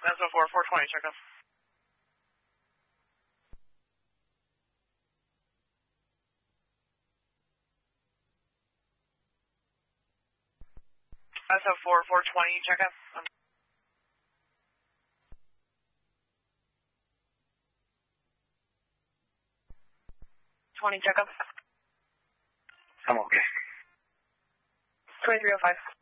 SO4, 420, check up. SO4, 420, check up. 20, check up. I'm okay. 2305.